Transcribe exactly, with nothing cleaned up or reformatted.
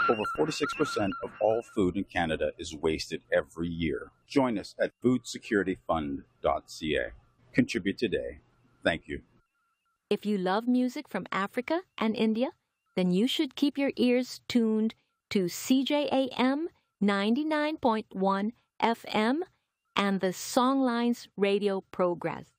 Over forty-six percent of all food in Canada is wasted every year. Join us at food security fund dot c a. Contribute today. Thank you. If you love music from Africa and India, then you should keep your ears tuned to C J A M ninety-nine point one F M and the Songlines radio progress.